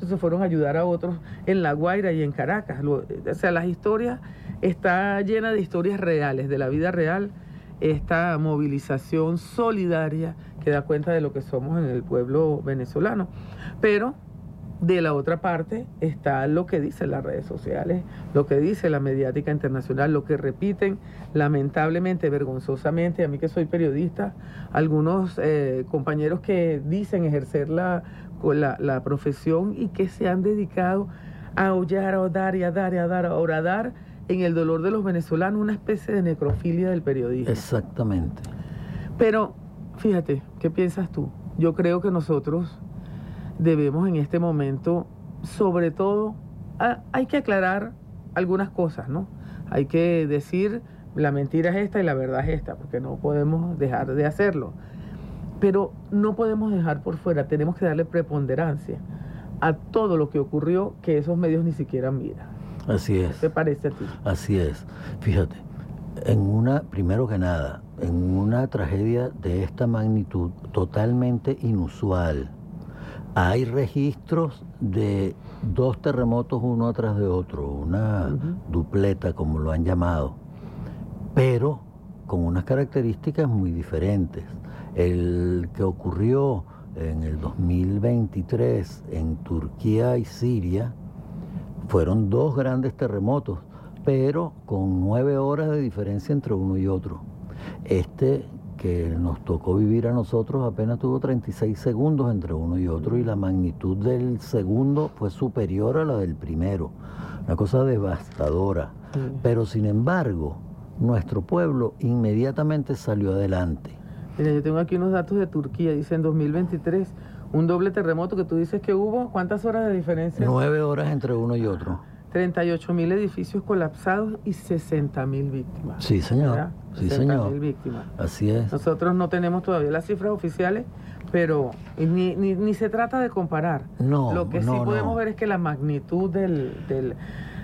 terremoto y se fueron a ayudar a otros en La Guaira y en Caracas. O sea, las historias, está llena de historias reales, de la vida real, esta movilización solidaria que da cuenta de lo que somos en el pueblo venezolano. Pero de la otra parte está lo que dicen las redes sociales, lo que dice la mediática internacional, lo que repiten lamentablemente, vergonzosamente, a mí que soy periodista, algunos compañeros que dicen ejercer la profesión y que se han dedicado a aullar, a dar y a dar y a dar, a horadar en el dolor de los venezolanos, una especie de necrofilia del periodismo. Exactamente. Pero, fíjate, ¿qué piensas tú? Yo creo que nosotros debemos en este momento, sobre todo, hay que aclarar algunas cosas, ¿no? Hay que decir, la mentira es esta y la verdad es esta, porque no podemos dejar de hacerlo. Pero no podemos dejar por fuera, tenemos que darle preponderancia a todo lo que ocurrió que esos medios ni siquiera miran. Así es. ¿Qué te parece a ti? Así es. Fíjate, primero que nada, en una tragedia de esta magnitud totalmente inusual, hay registros de 2 terremotos uno atrás de otro, una dupleta como lo han llamado, pero con unas características muy diferentes. El que ocurrió en el 2023 en Turquía y Siria fueron 2 grandes terremotos, pero con 9 horas de diferencia entre uno y otro. Este que nos tocó vivir a nosotros apenas tuvo 36 segundos entre uno y otro, y la magnitud del segundo fue superior a la del primero. Una cosa devastadora. Pero sin embargo, nuestro pueblo inmediatamente salió adelante. Mira, yo tengo aquí unos datos de Turquía, dice en 2023, un doble terremoto que tú dices que hubo, ¿cuántas horas de diferencia? 9 horas entre uno y otro. 38.000 edificios colapsados y 60.000 víctimas. Sí, señor. ¿Verdad? Sí, 60.000 señor. víctimas. Así es. Nosotros no tenemos todavía las cifras oficiales, pero ni se trata de comparar. No, lo que sí podemos ver es que la magnitud del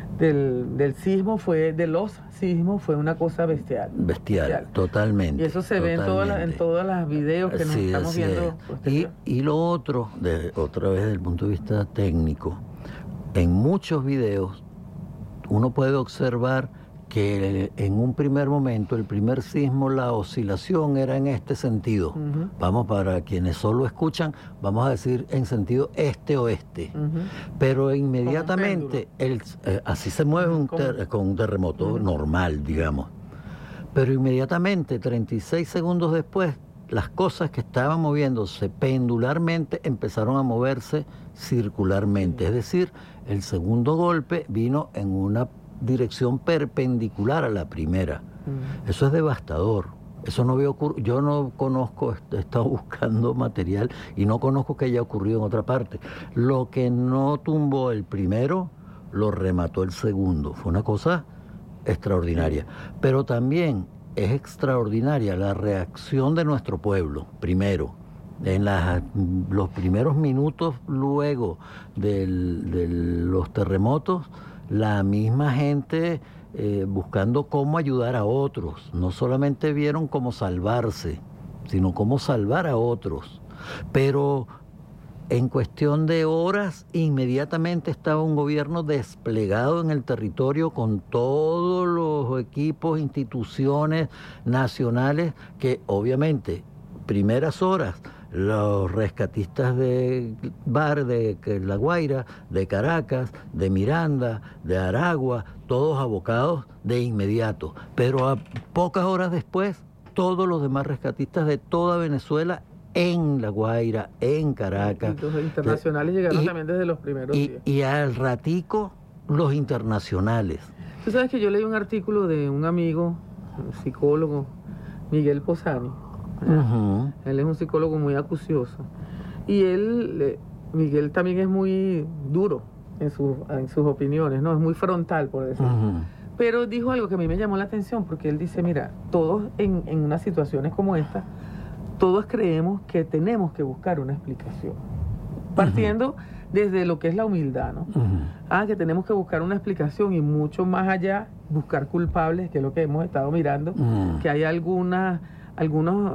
sismo de los sismos fue una cosa bestial. Bestial, totalmente. Y eso se ve en todas las videos que nos estamos viendo. Y lo otro, otra vez desde el punto de vista técnico, en muchos videos uno puede observar que en un primer momento, el primer sismo, la oscilación era en este sentido. Vamos, para quienes solo escuchan, vamos a decir en sentido este-oeste. Pero inmediatamente, así se mueve con un terremoto normal, digamos. Pero inmediatamente, 36 segundos después, las cosas que estaban moviéndose pendularmente empezaron a moverse circularmente. Es decir, el segundo golpe vino en una dirección perpendicular a la primera. Eso es devastador. Eso no había ocurrido. Yo no conozco, he estado buscando material y no conozco que haya ocurrido en otra parte. Lo que no tumbó el primero, lo remató el segundo. Fue una cosa extraordinaria. Pero también es extraordinaria la reacción de nuestro pueblo, primero. En los primeros minutos luego de los terremotos, la misma gente buscando cómo ayudar a otros. No solamente vieron cómo salvarse, sino cómo salvar a otros. Pero en cuestión de horas, inmediatamente estaba un gobierno desplegado en el territorio con todos los equipos, instituciones nacionales que obviamente, primeras horas, los rescatistas de La Guaira, de Caracas, de Miranda, de Aragua, todos abocados de inmediato. Pero a pocas horas después, todos los demás rescatistas de toda Venezuela en La Guaira, en Caracas. Y los internacionales llegaron también desde los primeros días. Y al ratico, los internacionales. Tú sabes que yo leí un artículo de un amigo, un psicólogo, Miguel Posani. Él es un psicólogo muy acucioso. Y Miguel también es muy duro en sus opiniones, ¿no? Es muy frontal, por decirlo. Pero dijo algo que a mí me llamó la atención, porque él dice, mira, todos en unas situaciones como esta, todos creemos que tenemos que buscar una explicación. Partiendo desde lo que es la humildad, ¿no? Que tenemos que buscar una explicación y mucho más allá, buscar culpables, que es lo que hemos estado mirando, que hay algunos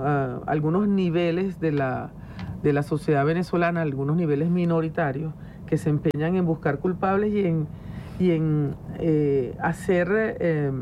niveles de la sociedad venezolana, algunos niveles minoritarios, que se empeñan en buscar culpables y en hacer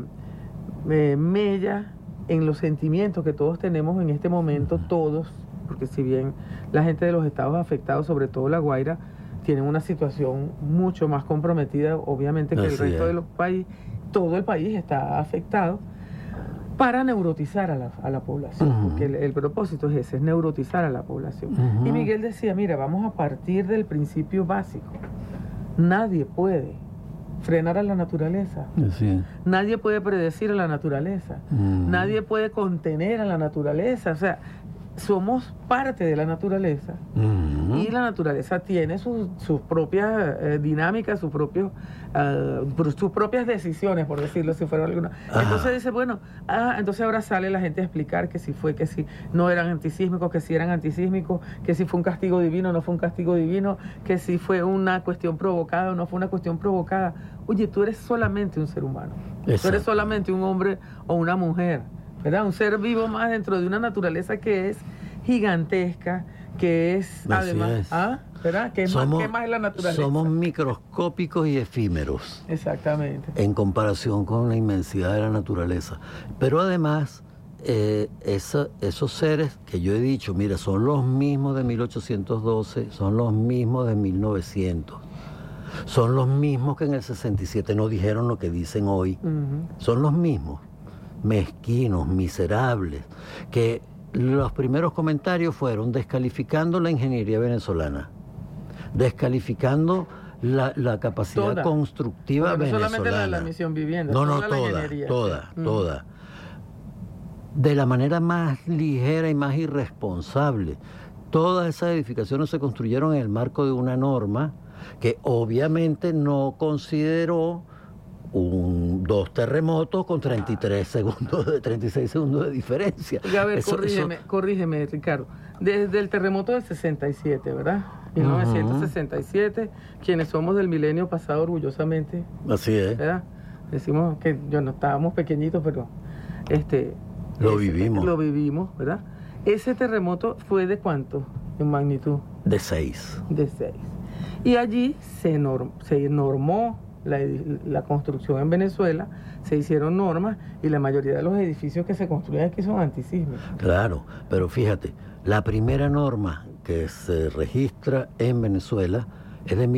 mella en los sentimientos que todos tenemos en este momento, todos, porque si bien la gente de los estados afectados, sobre todo La Guaira, tienen una situación mucho más comprometida, obviamente, que el resto de los países, todo el país está afectado, para neurotizar a la población, porque el propósito es ese, es neurotizar a la población. Y Miguel decía, mira, vamos a partir del principio básico. Nadie puede frenar a la naturaleza. Nadie puede predecir a la naturaleza. Nadie puede contener a la naturaleza. O sea, somos parte de la naturaleza y la naturaleza tiene sus propias dinámicas, sus propias decisiones, por decirlo, si fuera alguna. Entonces dice, bueno, entonces ahora sale la gente a explicar que si no eran antisísmicos, que si eran antisísmicos, que si fue un castigo divino o no fue un castigo divino, que si fue una cuestión provocada o no fue una cuestión provocada. Oye, tú eres solamente un ser humano. Tú eres solamente un hombre o una mujer, ¿verdad? Un ser vivo más dentro de una naturaleza que es gigantesca, que es además, ¿verdad? ¿Qué más es la naturaleza? Somos microscópicos y efímeros. Exactamente. En comparación con la inmensidad de la naturaleza. Pero además, esos seres que yo he dicho, mira, son los mismos de 1812, son los mismos de 1900. Son los mismos que en el 67 no dijeron lo que dicen hoy. Son los mismos. Mezquinos, miserables, que los primeros comentarios fueron descalificando la ingeniería venezolana, descalificando la capacidad constructiva venezolana. No solamente la misión vivienda, toda. De la manera más ligera y más irresponsable. Todas esas edificaciones se construyeron en el marco de una norma que obviamente no consideró dos terremotos con 36 segundos de diferencia. A ver, corrígeme, Ricardo. Desde el terremoto del 67, ¿verdad? 1967, quienes somos del milenio pasado orgullosamente. Así es. ¿Verdad? Decimos que no estábamos pequeñitos, pero lo vivimos, ¿verdad? Ese terremoto fue ¿de cuánto en magnitud? De 6. De 6. Y allí se normó la construcción en Venezuela, se hicieron normas y la mayoría de los edificios que se construyen aquí son antisísmicos. Claro, pero fíjate, la primera norma que se registra en Venezuela es de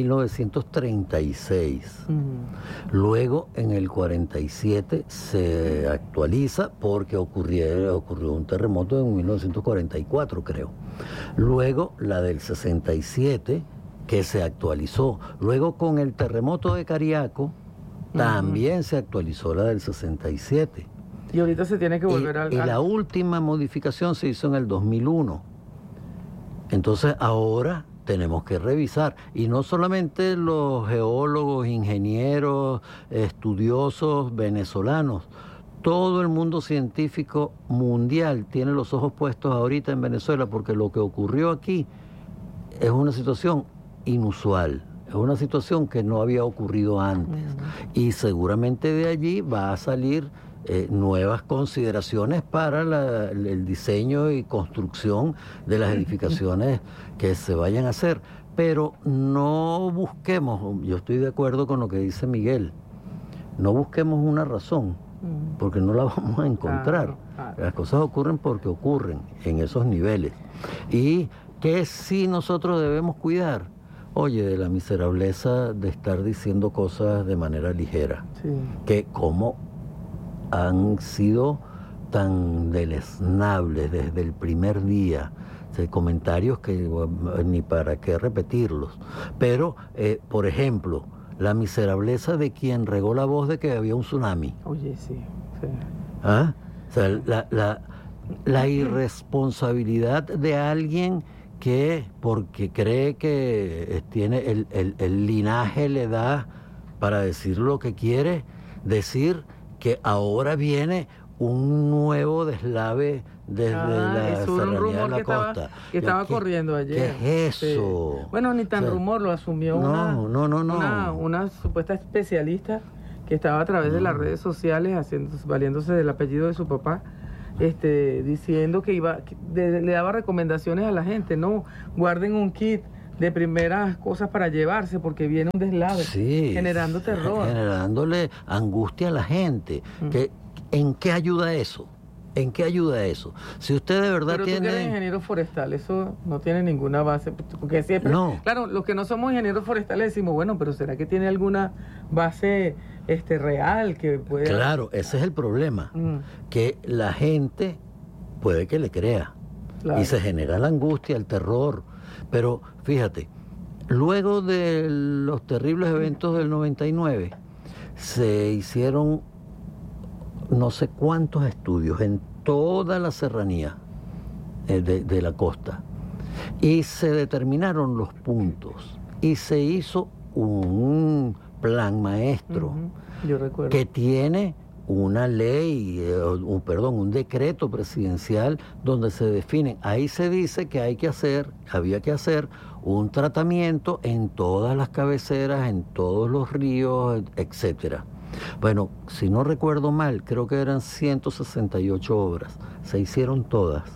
1936. Luego, en el 47 se actualiza porque ocurrió un terremoto en 1944, creo. Luego, la del 67, que se actualizó. Luego, con el terremoto de Cariaco, también se actualizó la del 67. Y ahorita se tiene que volver y la última modificación se hizo en el 2001. Entonces, ahora tenemos que revisar. Y no solamente los geólogos, ingenieros, estudiosos venezolanos. Todo el mundo científico mundial tiene los ojos puestos ahorita en Venezuela porque lo que ocurrió aquí es una situación inusual, es una situación que no había ocurrido antes y seguramente de allí va a salir nuevas consideraciones para el diseño y construcción de las edificaciones que se vayan a hacer, pero no busquemos, yo estoy de acuerdo con lo que dice Miguel, no busquemos una razón porque no la vamos a encontrar. Las cosas ocurren porque ocurren en esos niveles. Y que sí nosotros debemos cuidar, oye, de la miserableza de estar diciendo cosas de manera ligera, que como han sido tan deleznables desde el primer día, comentarios que ni para qué repetirlos, pero por ejemplo, la miserableza de quien regó la voz de que había un tsunami. Oye, sí. ¿Ah? O sea, la irresponsabilidad de alguien que, porque cree que tiene el linaje le da para decir lo que quiere, decir que ahora viene un nuevo deslave desde la serranía de la costa. Que estaba corriendo ayer. ¿Qué es eso? Sí. Bueno, ni tan rumor, lo asumió una supuesta especialista que estaba a través de las redes sociales valiéndose del apellido de su papá, diciendo que le daba recomendaciones a la gente, no, guarden un kit, de primeras cosas para llevarse, porque viene un deslave, Sí, generando terror. generándole angustia a la gente. ¿En qué ayuda eso? ¿En qué ayuda eso? Si usted de verdad Pero tú que eres ingeniero forestal, eso no tiene ninguna base, porque siempre, No. claro, los que no somos ingenieros forestales decimos, bueno, pero ¿será que tiene alguna base real que pueda...? Claro, ese es el problema, que la gente puede que le crea, Claro. y se genera la angustia, el terror, pero fíjate, luego de los terribles eventos del 99, se hicieron no sé cuántos estudios en toda la serranía de la costa, y se determinaron los puntos, y se hizo un plan maestro. Yo recuerdo. Que tiene una ley, un decreto presidencial donde se definen. Ahí se dice que había que hacer un tratamiento en todas las cabeceras, en todos los ríos, etcétera. Bueno, si no recuerdo mal, creo que eran 168 obras. Se hicieron todas.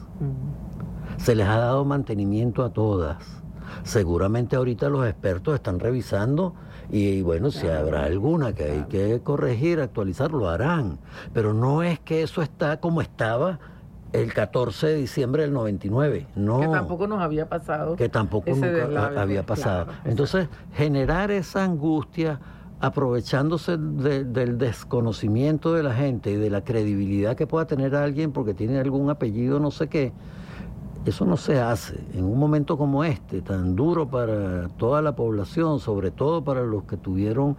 Se les ha dado mantenimiento a todas. Seguramente ahorita los expertos están revisando y bueno, si habrá alguna que hay que corregir, actualizar, lo harán. Pero no es que eso está como estaba el 14 de diciembre del 99. No. Que tampoco nos había pasado. Que tampoco nunca había pasado. Claro, entonces, generar esa angustia aprovechándose del desconocimiento de la gente y de la credibilidad que pueda tener alguien porque tiene algún apellido no sé qué, eso no se hace en un momento como este, tan duro para toda la población, sobre todo para los que tuvieron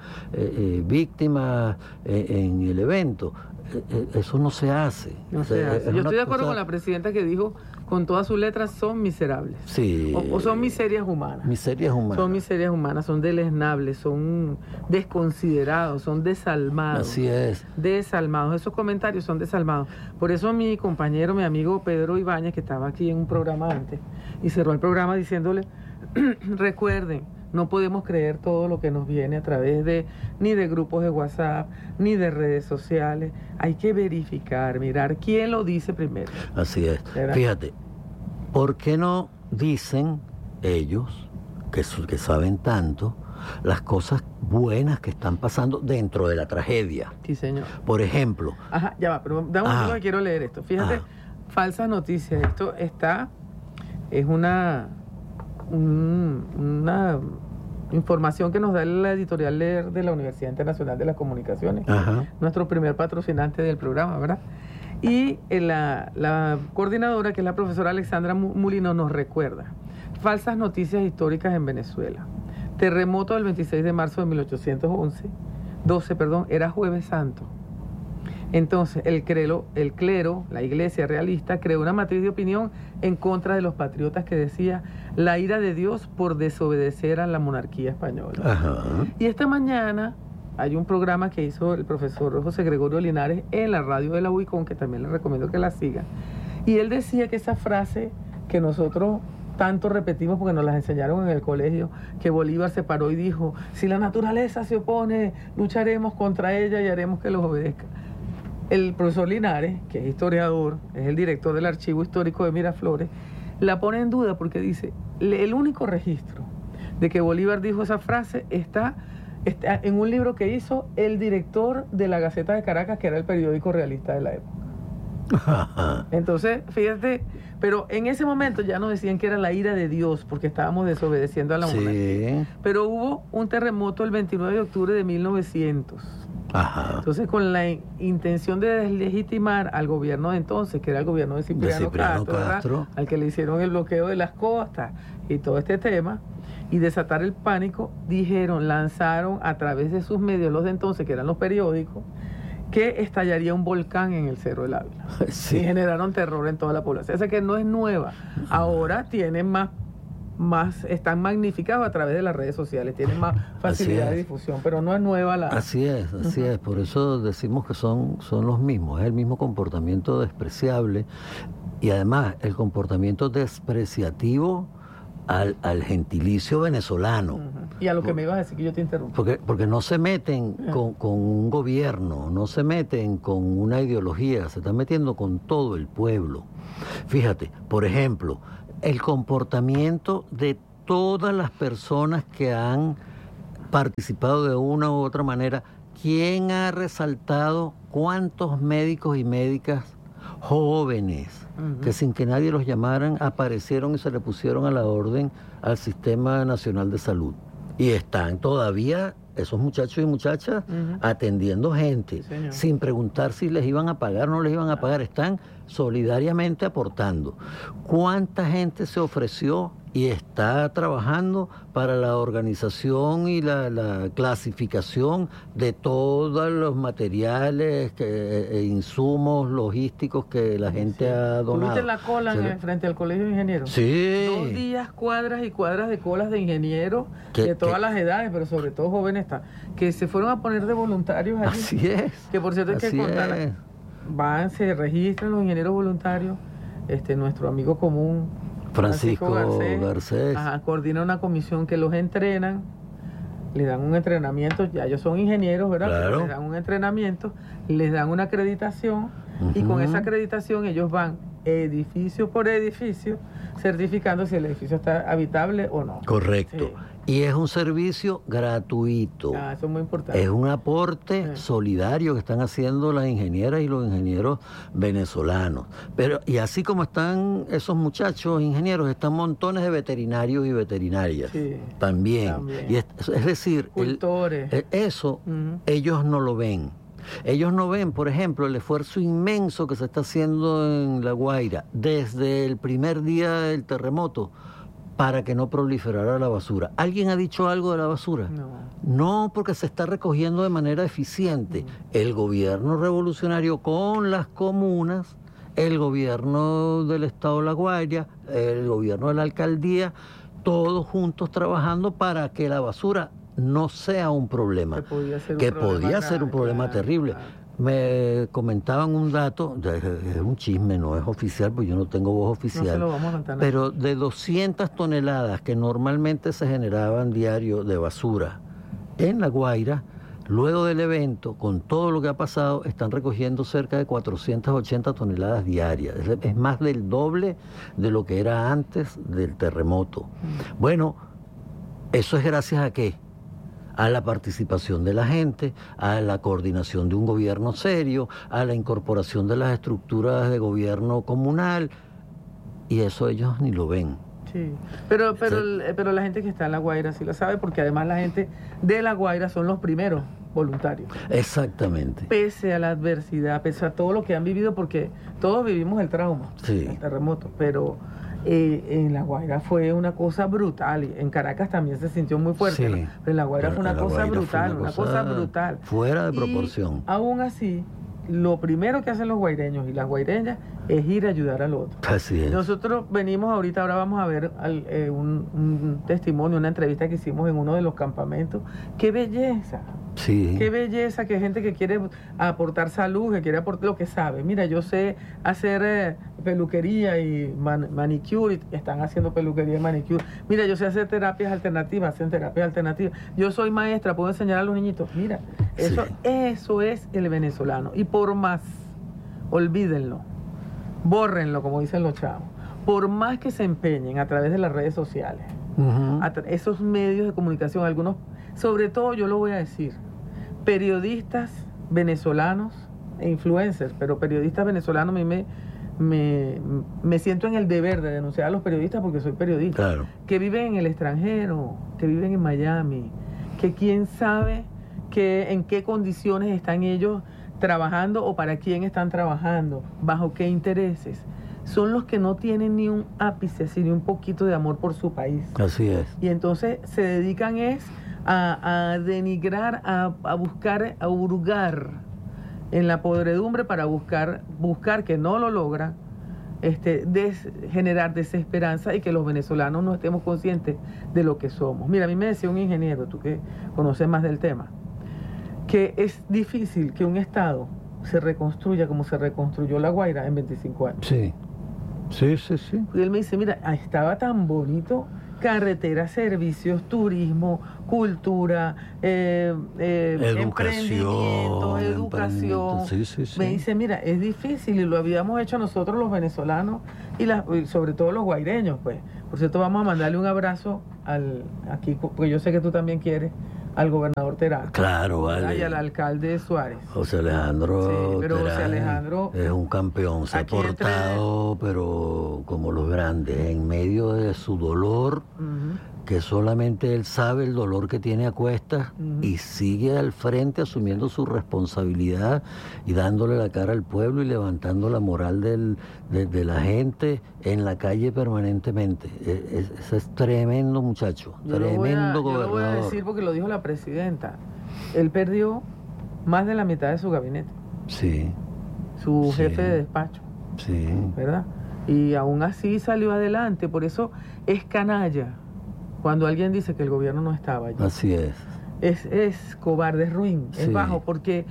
víctimas en el evento. Eso no se hace. No se hace. Yo estoy de acuerdo con la presidenta que dijo, con todas sus letras, son miserables. Sí. O son miserias humanas. Miserias humanas. Son miserias humanas, son deleznables, son desconsiderados, son desalmados. Así es. Desalmados. Esos comentarios son desalmados. Por eso mi compañero, mi amigo Pedro Ibáñez, que estaba aquí en un programa antes, y cerró el programa diciéndole, recuerden, no podemos creer todo lo que nos viene a través ni de grupos de WhatsApp, ni de redes sociales. Hay que verificar, mirar quién lo dice primero. Así es. ¿Verdad? Fíjate, ¿por qué no dicen ellos, que saben tanto, las cosas buenas que están pasando dentro de la tragedia? Sí, señor. Por ejemplo... Ajá, ya va, pero dame un minuto que quiero leer esto. Fíjate, falsas noticias. Esto es una información que nos da la editorial Leer de la Universidad Internacional de las Comunicaciones, nuestro primer patrocinante del programa, ¿verdad? Y la coordinadora, que es la profesora Alexandra Mulino, nos recuerda: falsas noticias históricas en Venezuela. Terremoto del 26 de marzo de 1812, era Jueves Santo. Entonces, el clero, la iglesia realista, creó una matriz de opinión en contra de los patriotas que decía la ira de Dios por desobedecer a la monarquía española. Ajá. Y esta mañana hay un programa que hizo el profesor José Gregorio Linares en la radio de la UICON, que también les recomiendo que la sigan. Y él decía que esa frase que nosotros tanto repetimos porque nos las enseñaron en el colegio, que Bolívar se paró y dijo, si la naturaleza se opone, lucharemos contra ella y haremos que los obedezca. El profesor Linares, que es historiador, es el director del Archivo Histórico de Miraflores, la pone en duda porque dice, el único registro de que Bolívar dijo esa frase está en un libro que hizo el director de la Gaceta de Caracas, que era el periódico realista de la época. Entonces, fíjate, pero en ese momento ya nos decían que era la ira de Dios porque estábamos desobedeciendo a la monarquía. Pero hubo un terremoto el 29 de octubre de 1900. Ajá. Entonces, con la intención de deslegitimar al gobierno de entonces, que era el gobierno de Cipriano Castro, al que le hicieron el bloqueo de las costas y todo este tema, y desatar el pánico, lanzaron a través de sus medios, los de entonces, que eran los periódicos, que estallaría un volcán en el Cerro del Ávila. Sí. Y generaron terror en toda la población. Esa que no es nueva. Ahora tienen están magnificados a través de las redes sociales, tienen más facilidad de difusión, pero no es nueva la... Así es, por eso decimos que son los mismos, es el mismo comportamiento despreciable y además el comportamiento despreciativo al gentilicio venezolano. Y a lo que me ibas a decir, que yo te interrumpo. Porque no se meten con un gobierno, no se meten con una ideología, se están metiendo con todo el pueblo. Fíjate, por ejemplo, el comportamiento de todas las personas que han participado de una u otra manera, ¿quién ha resaltado cuántos médicos y médicas jóvenes que sin que nadie los llamaran aparecieron y se le pusieron a la orden al Sistema Nacional de Salud? Y están todavía esos muchachos y muchachas atendiendo gente, sin preguntar si les iban a pagar o no les iban a pagar. Están solidariamente aportando. ¿Cuánta gente se ofreció y está trabajando para la organización y la clasificación de todos los materiales, insumos logísticos que la gente ha donado? ¿Tuviste la cola frente al Colegio de Ingenieros? Sí. 2 días, cuadras y cuadras de colas de ingenieros de todas las edades, pero sobre todo jóvenes, que se fueron a poner de voluntarios allí. Así es. Que por cierto hay que contar, se registran los ingenieros voluntarios, nuestro amigo común Francisco Garcés. Coordina una comisión que los entrenan, les dan un entrenamiento, ya ellos son ingenieros, ¿verdad? Claro. Pero les dan un entrenamiento, les dan una acreditación y con esa acreditación ellos van edificio por edificio certificando si el edificio está habitable o no. Correcto. Sí. Y es un servicio gratuito. Eso es muy importante. Es un aporte solidario que están haciendo las ingenieras y los ingenieros venezolanos. Pero, y así como están esos muchachos ingenieros, están montones de veterinarios y veterinarias. Sí, también. Y es decir, cultores. Eso ellos no lo ven. Ellos no ven, por ejemplo, el esfuerzo inmenso que se está haciendo en La Guaira desde el primer día del terremoto para que no proliferara la basura. ¿Alguien ha dicho algo de la basura? No, porque se está recogiendo de manera eficiente. El gobierno revolucionario con las comunas, el gobierno del estado de La Guaira, el gobierno de la alcaldía, todos juntos trabajando para que la basura no sea un problema, que podía ser un problema terrible. Me comentaban un dato, es un chisme, no es oficial, porque yo no tengo voz oficial, no se lo vamos a contar, pero de 200 toneladas que normalmente se generaban diario de basura en La Guaira, luego del evento, con todo lo que ha pasado, están recogiendo cerca de 480 toneladas diarias. Es más del doble de lo que era antes del terremoto. Bueno, ¿eso es gracias a qué? A la participación de la gente, a la coordinación de un gobierno serio, a la incorporación de las estructuras de gobierno comunal, y eso ellos ni lo ven. Sí, pero la gente que está en La Guaira sí lo sabe, porque además la gente de La Guaira son los primeros voluntarios. Exactamente. Pese a la adversidad, pese a todo lo que han vivido, porque todos vivimos el trauma, el terremoto, pero en La Guaira fue una cosa brutal. En Caracas también se sintió muy fuerte, ¿no? Pero en La Guaira fue una cosa brutal, una cosa brutal. Fuera de proporción. Y aún así, lo primero que hacen los guaireños y las guaireñas es ir a ayudar al otro. Así es. Nosotros venimos ahora vamos a ver un testimonio, una entrevista que hicimos en uno de los campamentos. ¡Qué belleza! Sí. Qué belleza, que hay gente que quiere aportar salud, que quiere aportar lo que sabe. Mira, yo sé hacer peluquería y manicure, y están haciendo peluquería y manicure. Mira, yo sé hacer terapias alternativas, hacen terapias alternativas. Yo soy maestra, puedo enseñar a los niñitos. Mira, eso es el venezolano. Y por más, olvídenlo, bórrenlo, como dicen los chavos. Por más que se empeñen a través de las redes sociales, esos medios de comunicación, algunos, sobre todo yo lo voy a decir, periodistas venezolanos e influencers, pero periodistas venezolanos, a mí me siento en el deber de denunciar a los periodistas, porque soy periodista, claro, que viven en el extranjero, que viven en Miami, que quién sabe en qué condiciones están ellos trabajando o para quién están trabajando, bajo qué intereses. Son los que no tienen ni un ápice, así, ni un poquito de amor por su país. Así es. Y entonces se dedican a denigrar, a buscar, a hurgar en la podredumbre para buscar que no lo logran, generar desesperanza y que los venezolanos no estemos conscientes de lo que somos. Mira, a mí me decía un ingeniero, tú que conoces más del tema, que es difícil que un estado se reconstruya como se reconstruyó La Guaira en 25 años. Sí. Sí. Y él me dice, mira, estaba tan bonito carreteras, servicios, turismo, cultura, emprendimiento, educación. Sí. Me dice, mira, es difícil y lo habíamos hecho nosotros los venezolanos y sobre todo los guaireños, pues. Por cierto, vamos a mandarle un abrazo aquí, porque yo sé que tú también quieres, al gobernador Terán. Claro, vale. Y al alcalde Suárez. José Alejandro, sí, pero Terán José Alejandro es un campeón, se ha portado, pero como los grandes, en medio de su dolor, que solamente él sabe el dolor que tiene a cuestas, y sigue al frente asumiendo su responsabilidad y dándole la cara al pueblo y levantando la moral de la gente en la calle permanentemente. Ese es tremendo muchacho, tremendo gobernador. Yo lo voy a decir porque lo dijo la presidenta. Él perdió más de la mitad de su gabinete. Sí. Su jefe de despacho. Sí. ¿Verdad? Y aún así salió adelante. Por eso es canalla cuando alguien dice que el gobierno no estaba allí. Así es. Es cobarde, es ruin, es bajo, porque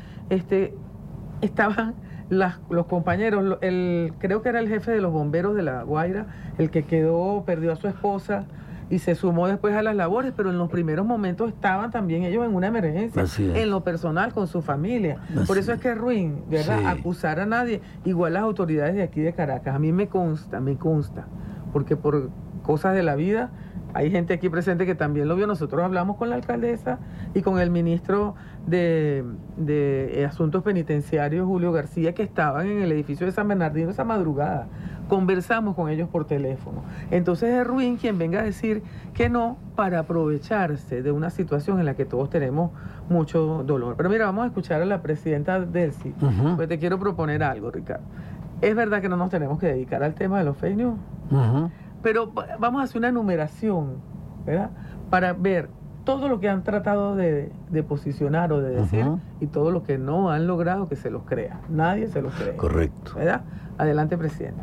estaban los compañeros, creo que era el jefe de los bomberos de La Guaira, el que perdió a su esposa y se sumó después a las labores, pero en los primeros momentos estaban también ellos en una emergencia, en lo personal, con su familia. Por eso es que es ruin, ¿verdad? Acusar a nadie, igual las autoridades de aquí de Caracas. A mí me consta, porque por cosas de la vida, hay gente aquí presente que también lo vio. Nosotros hablamos con la alcaldesa y con el ministro de Asuntos Penitenciarios, Julio García, que estaban en el edificio de San Bernardino esa madrugada. Conversamos con ellos por teléfono. Entonces es ruin quien venga a decir que no para aprovecharse de una situación en la que todos tenemos mucho dolor. Pero mira, vamos a escuchar a la presidenta Delcy, pues te quiero proponer algo, Ricardo. Es verdad que no nos tenemos que dedicar al tema de los fake news, pero vamos a hacer una enumeración, ¿verdad? Para ver todo lo que han tratado de posicionar o de decir y todo lo que no han logrado que se los crea. Nadie se los cree. Correcto. ¿Verdad? Adelante, presidenta.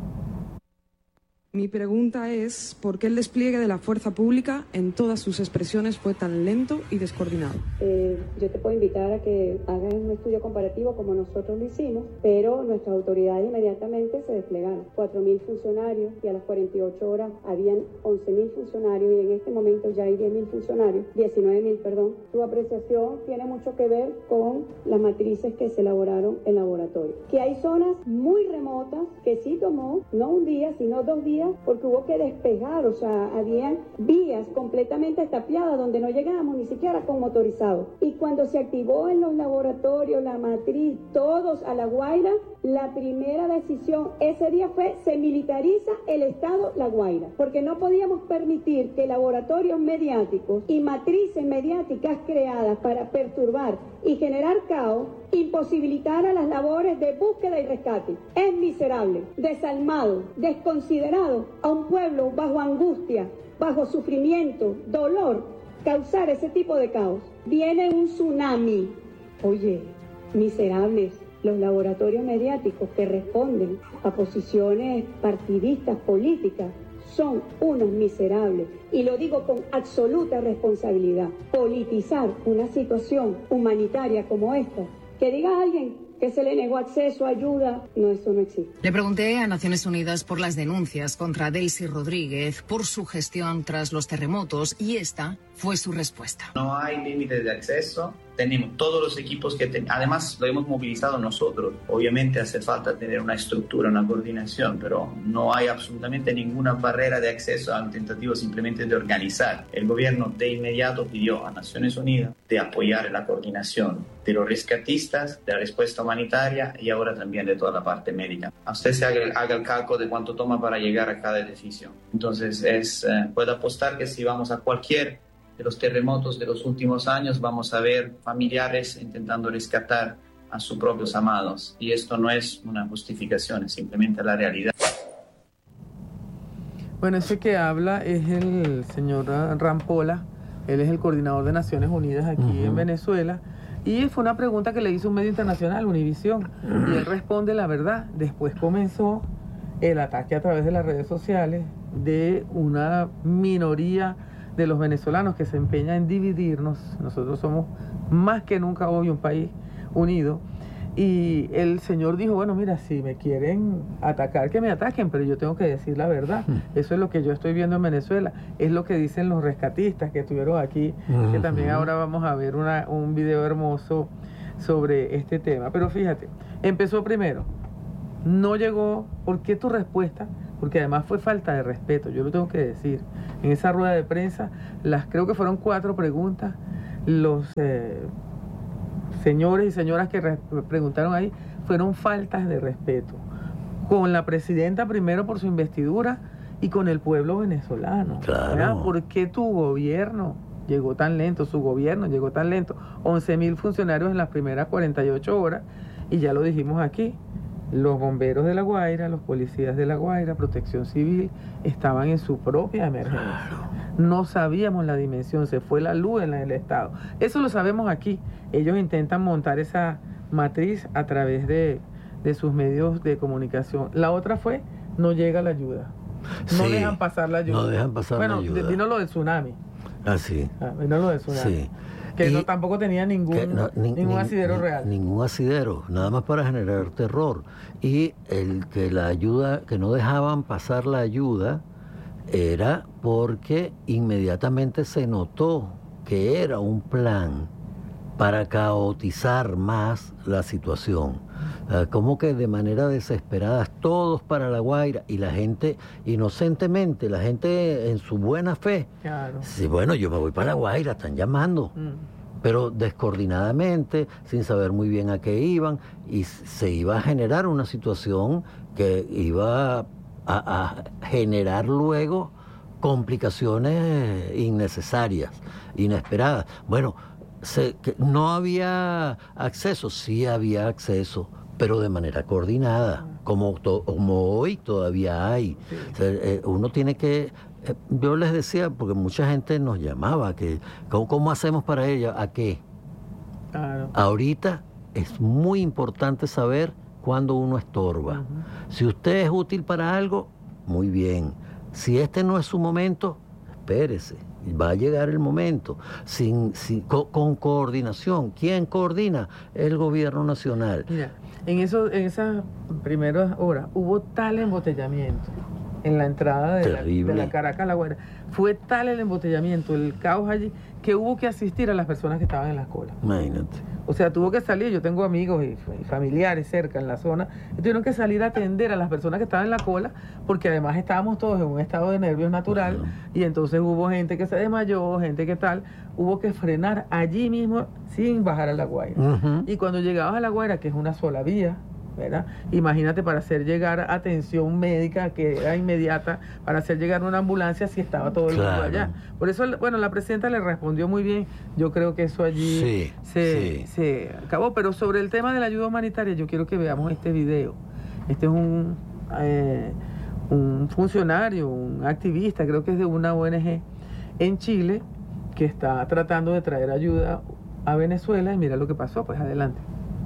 Mi pregunta es, ¿por qué el despliegue de la fuerza pública en todas sus expresiones fue tan lento y descoordinado? Yo te puedo invitar a que hagas un estudio comparativo como nosotros lo hicimos, pero nuestras autoridades inmediatamente se desplegaron. 4.000 funcionarios y a las 48 horas habían 11.000 funcionarios y en este momento ya hay 10.000 funcionarios, 19.000, perdón. Tu apreciación tiene mucho que ver con las matrices que se elaboraron en laboratorio. Que hay zonas muy remotas que sí tomó, no un día, sino 2 días, porque hubo que despejar, o sea, habían vías completamente estapiadas donde no llegábamos ni siquiera con motorizados. Y cuando se activó en los laboratorios la matriz, todos a La Guaira, la primera decisión ese día fue: se militariza el Estado La Guaira, porque no podíamos permitir que laboratorios mediáticos y matrices mediáticas creadas para perturbar y generar caos imposibilitaran las labores de búsqueda y rescate. Es miserable, desalmado, desconsiderado a un pueblo bajo angustia, bajo sufrimiento, dolor, causar ese tipo de caos. Viene un tsunami. Oye, miserables, los laboratorios mediáticos que responden a posiciones partidistas políticas son unos miserables. Y lo digo con absoluta responsabilidad. Politizar una situación humanitaria como esta, que diga a alguien que se le negó acceso, ayuda, no, eso no existe. Le pregunté a Naciones Unidas por las denuncias contra Delcy Rodríguez por su gestión tras los terremotos y esta fue su respuesta. No hay límites de acceso, tenemos todos los equipos que además lo hemos movilizado nosotros. Obviamente hace falta tener una estructura, una coordinación, pero no hay absolutamente ninguna barrera de acceso a un tentativo simplemente de organizar. El gobierno de inmediato pidió a Naciones Unidas de apoyar la coordinación de los rescatistas, de la respuesta humanitaria y ahora también de toda la parte médica. A usted se haga el cálculo de cuánto toma para llegar a cada edificio. Entonces puedo apostar que si vamos a cualquier de los terremotos de los últimos años, vamos a ver familiares intentando rescatar a sus propios amados. Y esto no es una justificación, es simplemente la realidad. Bueno, ese que habla es el señor Rampolla. Él es el coordinador de Naciones Unidas aquí en Venezuela. Y fue una pregunta que le hizo un medio internacional, Univisión. Y él responde la verdad. Después comenzó el ataque a través de las redes sociales de una minoría de los venezolanos que se empeña en dividirnos. Nosotros somos más que nunca hoy un país unido. Y el señor dijo, bueno, mira, si me quieren atacar, que me ataquen, pero yo tengo que decir la verdad. Eso es lo que yo estoy viendo en Venezuela, es lo que dicen los rescatistas que estuvieron aquí, que también ahora vamos a ver un video hermoso sobre este tema. Pero fíjate, empezó primero, no llegó. ¿Por qué tu respuesta? Porque además fue falta de respeto, yo lo tengo que decir. En esa rueda de prensa, creo que fueron 4 preguntas, los señores y señoras que preguntaron ahí fueron faltas de respeto con la presidenta primero por su investidura y con el pueblo venezolano. Claro. ¿Por qué tu gobierno llegó tan lento? Su gobierno llegó tan lento. 11.000 funcionarios en las primeras 48 horas, y ya lo dijimos aquí, los bomberos de La Guaira, los policías de La Guaira, Protección Civil, estaban en su propia emergencia. Claro. No sabíamos la dimensión, se fue la luz en el Estado. Eso lo sabemos aquí. Ellos intentan montar esa matriz a través de sus medios de comunicación. La otra fue, no llega la ayuda. No Sí, dejan pasar la ayuda. no dejan pasar la ayuda. Bueno, vino lo del tsunami. Sí. Vino lo del tsunami. Sí. Que Y no, tampoco tenía ningún asidero real. Ningún asidero, nada más para generar terror. Y que la ayuda, que no dejaban pasar la ayuda, era porque inmediatamente se notó que era un plan para caotizar más la situación. Como que de manera desesperada, todos para La Guaira, y la gente, inocentemente, la gente en su buena fe, Claro. sí, bueno, yo me voy para La Guaira, están llamando. Pero descoordinadamente, sin saber muy bien a qué iban, y se iba a generar una situación que iba a generar luego complicaciones innecesarias, inesperadas. Bueno, que no había acceso, sí había acceso, pero de manera coordinada, como hoy todavía hay. Sí. O sea, uno tiene que... yo les decía, porque mucha gente nos llamaba, que ¿cómo hacemos para ella? ¿A qué? Claro. Ahorita es muy importante saber cuándo uno estorba. Si usted es útil para algo, muy bien. Si este no es su momento, espérese. Va a llegar el momento. Con coordinación. ¿Quién coordina? El gobierno nacional. Mira, en esas primeras horas hubo tal embotellamiento en la entrada de la Caracas a La Guaira. Fue tal el embotellamiento, el caos allí, que hubo que asistir a las personas que estaban en las colas. Imagínate. O sea, tuvo que salir, yo tengo amigos y familiares cerca en la zona, y tuvieron que salir a atender a las personas que estaban en la cola, porque además estábamos todos en un estado de nervios natural, y entonces hubo gente que se desmayó, gente que tal, hubo que frenar allí mismo sin bajar a La Guaira. Y cuando llegabas a La Guaira, que es una sola vía, ¿verdad? Imagínate, para hacer llegar atención médica que era inmediata, para hacer llegar una ambulancia si estaba todo el mundo allá. Por eso, bueno, la presidenta le respondió muy bien. Yo creo que eso allí se acabó. Pero sobre el tema de la ayuda humanitaria, yo quiero que veamos este video. Este es un funcionario, un activista, creo que es de una ONG en Chile, que está tratando de traer ayuda a Venezuela, y mira lo que pasó. Pues adelante.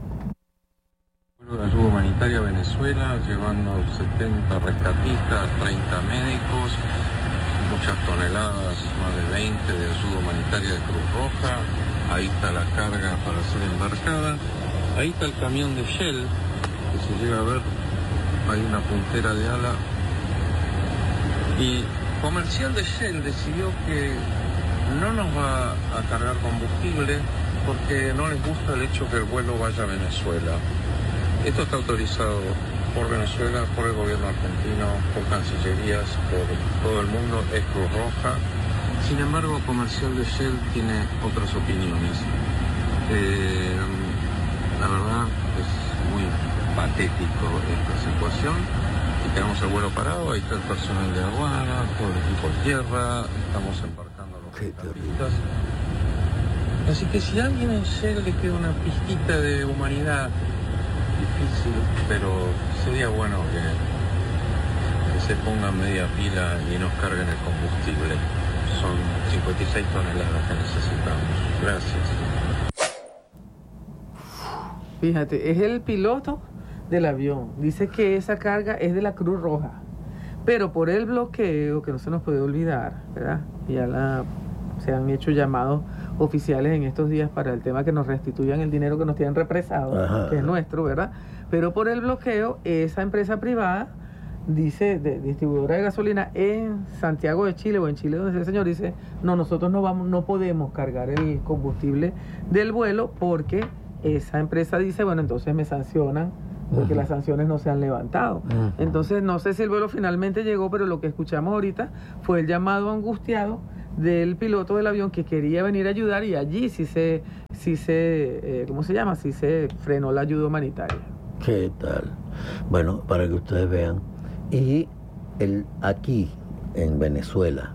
La ayuda humanitaria a Venezuela, llevando 70 rescatistas, 30 médicos, muchas toneladas, más de 20 de ayuda humanitaria de Cruz Roja. Ahí está la carga para ser embarcada. Ahí está el camión de Shell, que se llega a ver, hay una puntera de ala. Y Comercial de Shell decidió que no nos va a cargar combustible porque no les gusta el hecho que el vuelo vaya a Venezuela. Esto está autorizado por Venezuela, por el gobierno argentino, por cancillerías, por todo el mundo, es Cruz Roja. Sin embargo, Comercial de Shell tiene otras opiniones. La verdad es muy patético esta situación. Y tenemos el vuelo parado, ahí está el personal de aduana, todo el equipo de tierra, estamos embarcando a los rescatistas. Así que si a alguien en Shell le queda una pizquita de humanidad, difícil, pero sería bueno que se pongan media pila y nos carguen el combustible. Son 56 toneladas que necesitamos. Gracias. Fíjate, es el piloto del avión. Dice que esa carga es de la Cruz Roja, pero por el bloqueo, que no se nos puede olvidar, ¿verdad? Ya se han hecho llamados oficiales en estos días para el tema que nos restituyan el dinero que nos tienen represado, Ajá. que es nuestro, ¿verdad? Pero por el bloqueo, esa empresa privada dice, de distribuidora de gasolina en Santiago de Chile o en Chile donde sea el señor, dice, no, nosotros no podemos cargar el combustible del vuelo porque esa empresa dice, bueno, entonces me sancionan porque las sanciones no se han levantado. Entonces no sé si el vuelo finalmente llegó, pero lo que escuchamos ahorita fue el llamado angustiado del piloto del avión que quería venir a ayudar, y allí sí se ¿cómo se llama? Sí se frenó la ayuda humanitaria. ¿Qué tal? Bueno, para que ustedes vean. Y aquí, en Venezuela,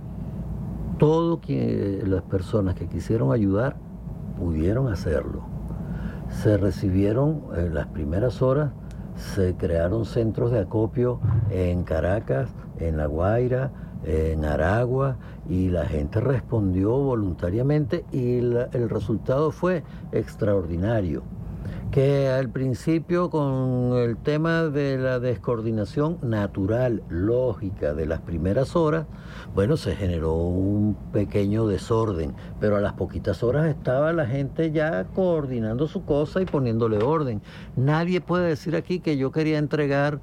las personas que quisieron ayudar pudieron hacerlo. Se recibieron en las primeras horas, se crearon centros de acopio en Caracas, en La Guaira, en Aragua, y la gente respondió voluntariamente y el resultado fue extraordinario. Que al principio, con el tema de la descoordinación natural, lógica de las primeras horas, bueno, se generó un pequeño desorden, pero a las poquitas horas estaba la gente ya coordinando su cosa y poniéndole orden. Nadie puede decir aquí que yo quería entregar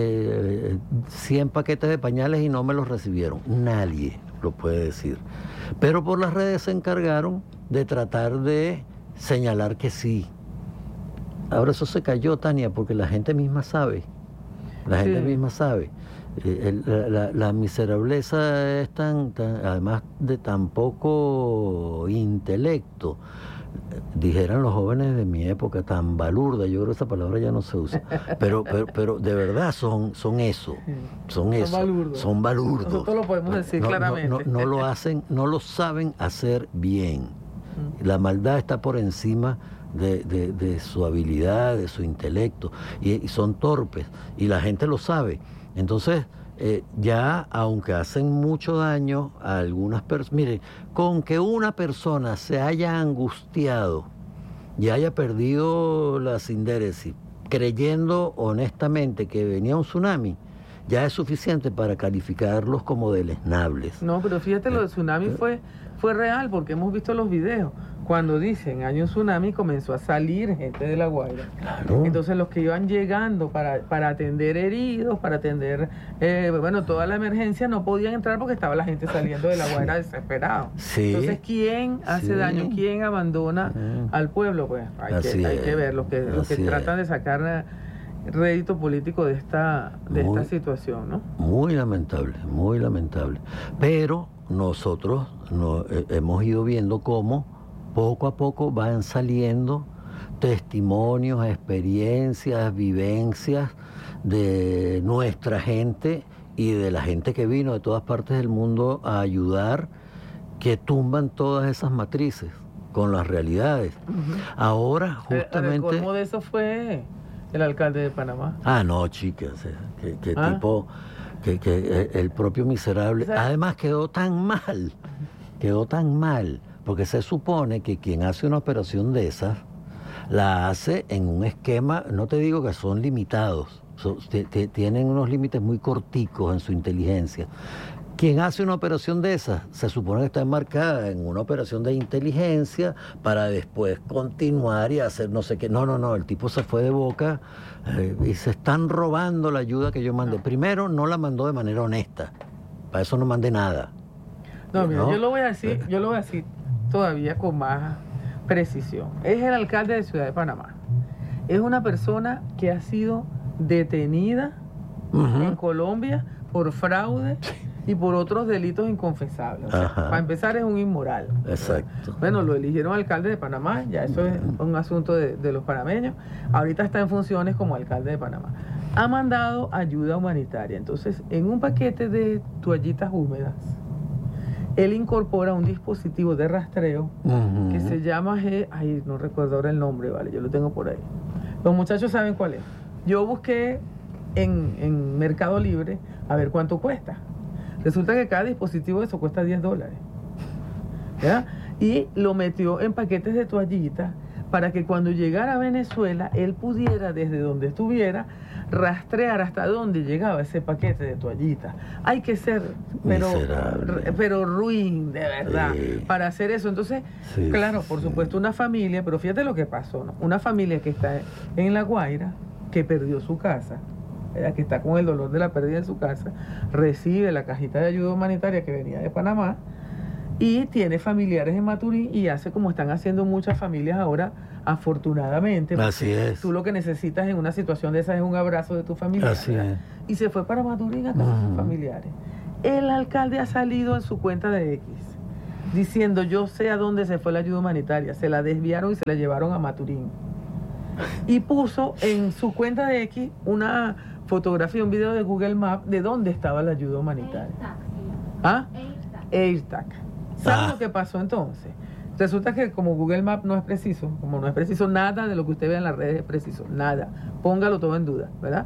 100 paquetes de pañales y no me los recibieron. Nadie lo puede decir. Pero por las redes se encargaron de tratar de señalar que sí. Ahora eso se cayó, Tania, porque la gente misma sabe. La gente misma sabe. La miserableza es tan, además de tan poco intelecto, dijeran los jóvenes de mi época, tan balurda. Yo creo que esa palabra ya no se usa. Pero de verdad son eso. Son balurdos. Nosotros lo podemos decir claramente. No lo hacen, no lo saben hacer bien. La maldad está por encima de su habilidad, de su intelecto, y son torpes, y la gente lo sabe. Entonces, ya, aunque hacen mucho daño a algunas personas, miren, con que una persona se haya angustiado y haya perdido la sindéresis, creyendo honestamente que venía un tsunami, ya es suficiente para calificarlos como deleznables. No, pero fíjate, lo del tsunami fue real, porque hemos visto los videos. Cuando dicen año tsunami, comenzó a salir gente de La Guaira. Claro. Entonces los que iban llegando para atender heridos, para atender, toda la emergencia, no podían entrar porque estaba la gente saliendo de La Guaira desesperado. Sí. Entonces, ¿quién hace daño? ¿Quién abandona al pueblo? Pues hay que ver, los que tratan de sacar rédito político de esta situación, ¿no? Muy lamentable, muy lamentable. Pero nosotros hemos ido viendo cómo poco a poco van saliendo testimonios, experiencias, vivencias de nuestra gente y de la gente que vino de todas partes del mundo a ayudar, que tumban todas esas matrices con las realidades. Ahora, justamente... El colmo de eso fue el alcalde de Panamá. Ah, no, chicas, que tipo... Que el propio miserable... Además quedó tan mal, porque se supone que quien hace una operación de esas, la hace en un esquema, no te digo que son limitados, tienen unos límites muy corticos en su inteligencia. Quien hace una operación de esas, se supone que está enmarcada en una operación de inteligencia para después continuar y hacer no sé qué. No, el tipo se fue de boca y se están robando la ayuda que yo mandé. Primero, no la mandó de manera honesta, para eso no mandé nada. No, mira, yo lo voy a decir todavía con más precisión. Es el alcalde de Ciudad de Panamá. Es una persona que ha sido detenida en Colombia por fraude y por otros delitos inconfesables. O sea, para empezar, es un inmoral. Exacto. Bueno, lo eligieron alcalde de Panamá, ya eso es un asunto de los panameños. Ahorita está en funciones como alcalde de Panamá. Ha mandado ayuda humanitaria. Entonces, en un paquete de toallitas húmedas, él incorpora un dispositivo de rastreo que se llama no recuerdo ahora el nombre, vale, yo lo tengo por ahí. Los muchachos saben cuál es. Yo busqué en Mercado Libre a ver cuánto cuesta. Resulta que cada dispositivo de eso cuesta $10. ¿Ya? Y lo metió en paquetes de toallitas para que cuando llegara a Venezuela, él pudiera, desde donde estuviera, rastrear hasta dónde llegaba ese paquete de toallitas. Hay que ser, pero ruin, de verdad, para hacer eso. Entonces, claro, por supuesto, una familia, pero fíjate lo que pasó, ¿no? Una familia que está en La Guaira, que perdió su casa, que está con el dolor de la pérdida de su casa, recibe la cajita de ayuda humanitaria que venía de Panamá, y tiene familiares en Maturín y hace como están haciendo muchas familias ahora, afortunadamente. Así es. Tú lo que necesitas en una situación de esa es un abrazo de tu familia. Así es. Y se fue para Maturín a casa de sus familiares. El alcalde ha salido en su cuenta de X diciendo: yo sé a dónde se fue la ayuda humanitaria. Se la desviaron y se la llevaron a Maturín. Y puso en su cuenta de X una fotografía, un video de Google Maps de dónde estaba la ayuda humanitaria. ¿Ah? AirTag. ¿Sabe lo que pasó entonces? Resulta que como Google Maps no es preciso, como no es preciso nada de lo que usted ve en las redes es preciso, nada, póngalo todo en duda, ¿verdad?